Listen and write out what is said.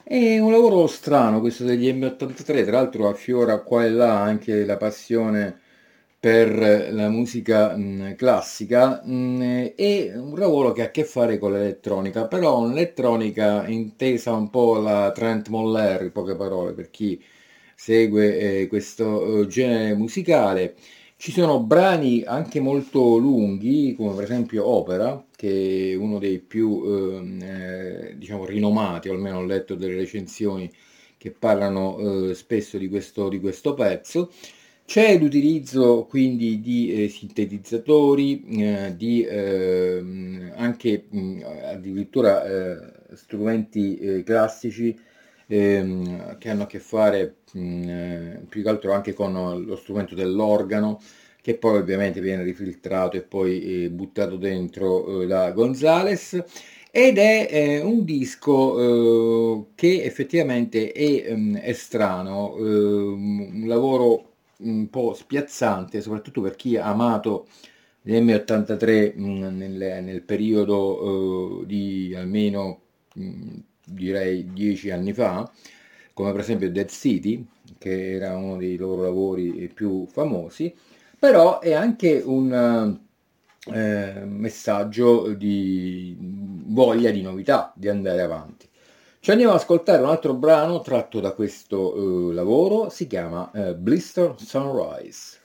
È un lavoro strano questo degli M83, tra l'altro affiora qua e là anche la passione per la musica classica, è un lavoro che ha a che fare con l'elettronica, però un'elettronica intesa un po' la Trent Moller, in poche parole, per chi segue questo genere musicale. Ci sono brani anche molto lunghi, come per esempio Opera, che è uno dei più diciamo rinomati, o almeno ho letto delle recensioni che parlano spesso di questo pezzo. C'è l'utilizzo quindi di sintetizzatori, di anche addirittura strumenti classici che hanno a che fare più che altro anche con lo strumento dell'organo, che poi ovviamente viene rifiltrato e poi buttato dentro da Gonzales. Ed è un disco che effettivamente è strano, un lavoro un po' spiazzante, soprattutto per chi ha amato gli M83 nel periodo di almeno direi 10 anni fa, come per esempio Dead City, che era uno dei loro lavori più famosi, però è anche un messaggio di voglia di novità, di andare avanti. Ci andiamo ad ascoltare un altro brano tratto da questo lavoro, si chiama Blister Sunrise.